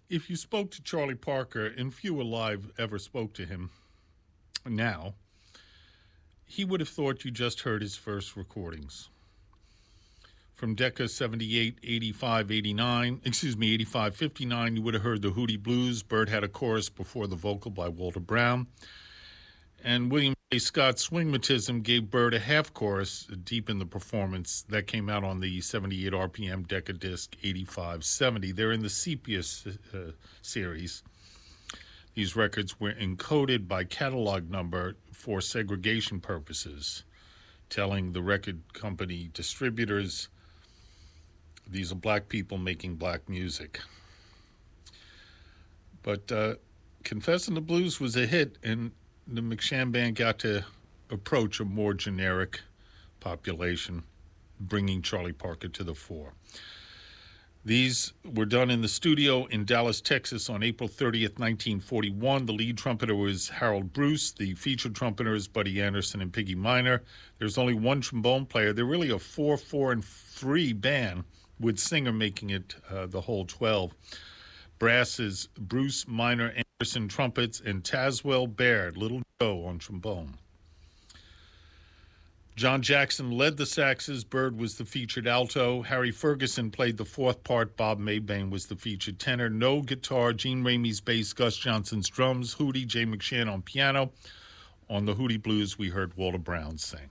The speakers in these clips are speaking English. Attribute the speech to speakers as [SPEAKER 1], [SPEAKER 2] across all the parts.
[SPEAKER 1] if you spoke to Charlie Parker, and few alive ever spoke to him now, he would have thought you just heard his first recordings. From Decca 78, 85, 89, 85, 59, you would have heard the Hootie Blues. Bird had a chorus before the vocal by Walter Brown. And William J. Scott's Swingmatism gave Bird a half chorus deep in the performance that came out on the 78 RPM Decca disc 8570. They're in the Sepia series. These records were encoded by catalog number for segregation purposes, telling the record company distributors these are black people making black music. But Confessin' the Blues was a hit, and the McShann Band got to approach a more generic population, bringing Charlie Parker to the fore. These were done in the studio in Dallas, Texas on April 30th, 1941. The lead trumpeter was Harold Bruce. The featured trumpeters, Buddy Anderson and Piggy Minor. There's only one trombone player. They're really a 4-4-3 band, with singer making it the whole 12. Brass is Bruce, Minor, Anderson trumpets, and Tazewell Baird, Little Joe, on trombone. John Jackson led the saxes. Bird was the featured alto. Harry Ferguson played the fourth part. Bob Mabane was the featured tenor. No guitar. Gene Ramey's bass. Gus Johnson's drums. Hootie, Jay McShann on piano. On the Hootie Blues, we heard Walter Brown sing.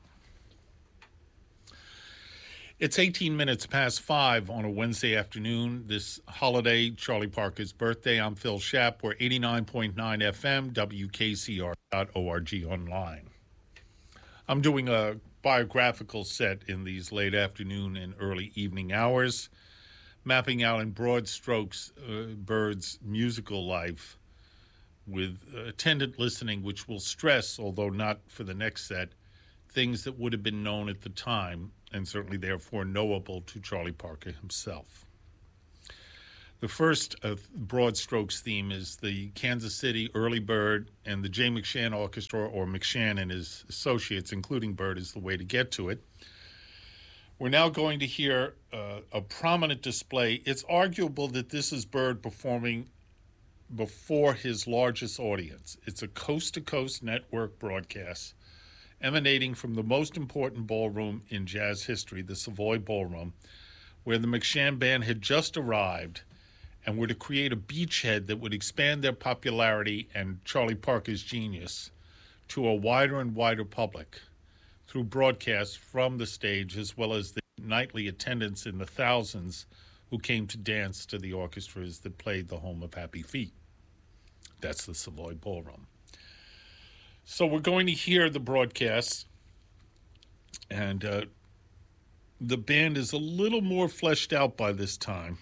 [SPEAKER 1] It's 18 minutes past 5 on a Wednesday afternoon. This holiday, Charlie Parker's birthday. I'm Phil Schapp. We're 89.9 FM, WKCR.org online. I'm doing a biographical set in these late afternoon and early evening hours, mapping out in broad strokes Bird's musical life with attendant listening, which will stress, although not for the next set, things that would have been known at the time and certainly therefore knowable to Charlie Parker himself. The first broad strokes theme is the Kansas City Early Bird and the Jay McShann Orchestra, or McShann and his associates, including Bird, is the way to get to it. We're now going to hear a prominent display. It's arguable that this is Bird performing before his largest audience. It's a coast-to-coast network broadcast emanating from the most important ballroom in jazz history, the Savoy Ballroom, where the McShann Band had just arrived and were to create a beachhead that would expand their popularity and Charlie Parker's genius to a wider and wider public through broadcasts from the stage, as well as the nightly attendance in the thousands who came to dance to the orchestras that played the home of Happy Feet. That's the Savoy Ballroom. So we're going to hear the broadcast, and the band is a little more fleshed out by this time.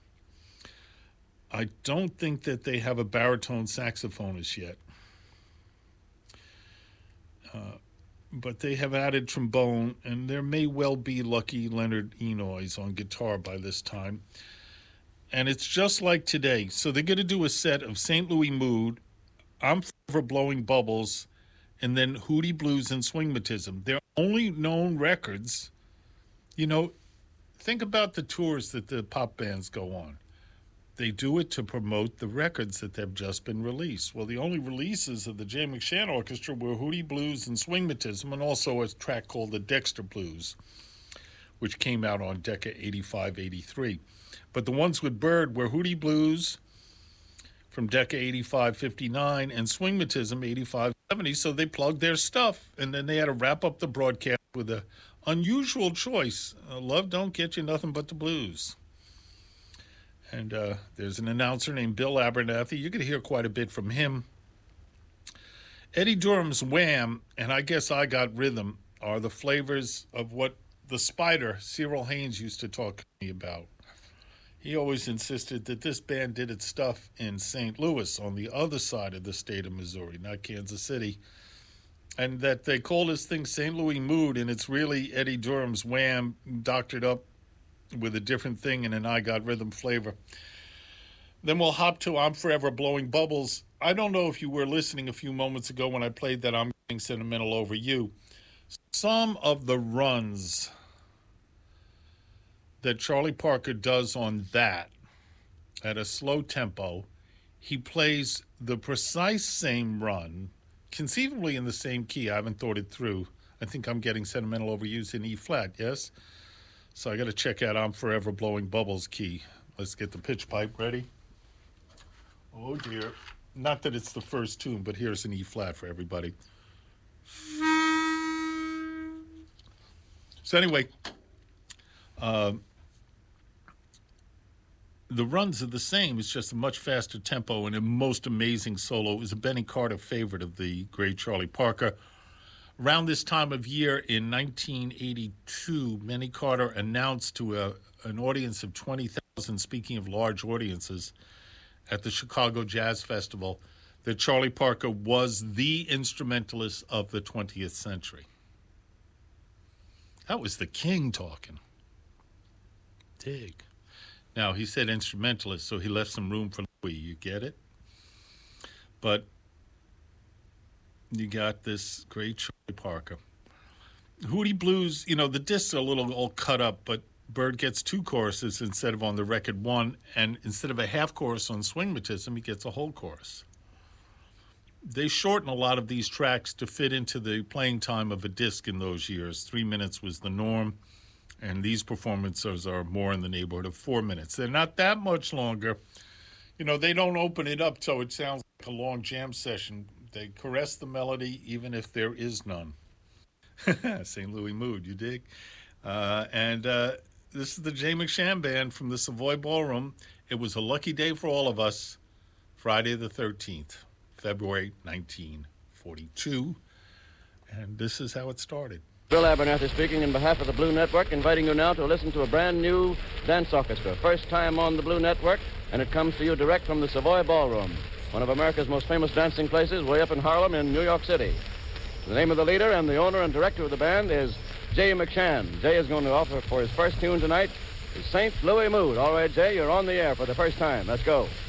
[SPEAKER 1] I don't think that they have a baritone saxophonist yet, but they have added trombone, and there may well be Lucky Leonard Enoys on guitar by this time. And it's just like today. So they're going to do a set of St. Louis Mood, I'm Forever Blowing Bubbles, and then Hootie Blues and Swingmatism. They're only known records. You know, think about the tours that the pop bands go on. They do it to promote the records that have just been released. Well, the only releases of the Jay McShann Orchestra were Hootie Blues and Swingmatism, and also a track called the Dexter Blues, which came out on Decca 85-83. But the ones with Bird were Hootie Blues from Decca 85-59 and Swingmatism 85-70, so they plugged their stuff, and then they had to wrap up the broadcast with an unusual choice. Love Don't Get You Nothing But the Blues. And there's an announcer named Bill Abernathy. You're going to hear quite a bit from him. Eddie Durham's Wham! And I Guess I Got Rhythm are the flavors of what the Spider, Cyril Haynes, used to talk to me about. He always insisted that this band did its stuff in St. Louis, on the other side of the state of Missouri, not Kansas City, and that they call this thing St. Louis Mood, and it's really Eddie Durham's Wham! Doctored up with a different thing and an I Got Rhythm flavor. Then we'll hop to I'm Forever Blowing Bubbles. I don't know if you were listening a few moments ago when I played that I'm Getting Sentimental Over You. Some of the runs that Charlie Parker does on that at a slow tempo. He plays the precise same run, conceivably in the same key. I haven't thought it through. I think I'm getting sentimental overuse in E flat, yes? So I got to check out I'm Forever Blowing Bubbles key. Let's get the pitch pipe ready. Oh dear. Not that it's the first tune, but here's an E flat for everybody. So anyway, the runs are the same. It's just a much faster tempo and a most amazing solo. It was a Benny Carter favorite of the great Charlie Parker. Around this time of year in 1982, Benny Carter announced to an audience of 20,000, speaking of large audiences, at the Chicago Jazz Festival, that Charlie Parker was the instrumentalist of the 20th century. That was the king talking. Dig. Now, he said instrumentalist, so he left some room for Louis. You get it? But you got this great Charlie Parker. Hootie Blues, the discs are a little all cut up, but Bird gets 2 choruses instead of on the record 1, and instead of a half chorus on Swingmatism, he gets a whole chorus. They shorten a lot of these tracks to fit into the playing time of a disc in those years. 3 minutes was the norm, and these performances are more in the neighborhood of 4 minutes. They're not that much longer. They don't open it up so it sounds like a long jam session. They caress the melody even if there is none. St. Louis mood, you dig? This is the Jay McShann Band from the Savoy Ballroom. It was a lucky day for all of us. Friday the 13th, February 1942. And this is how it started.
[SPEAKER 2] Bill Abernathy speaking on behalf of the Blue Network, inviting you now to listen to a brand new dance orchestra. First time on the Blue Network, and it comes to you direct from the Savoy Ballroom, one of America's most famous dancing places way up in Harlem in New York City. The name of the leader and the owner and director of the band is Jay McShann. Jay is going to offer for his first tune tonight, the St. Louis Mood. All right, Jay, you're on the air for the first time. Let's go.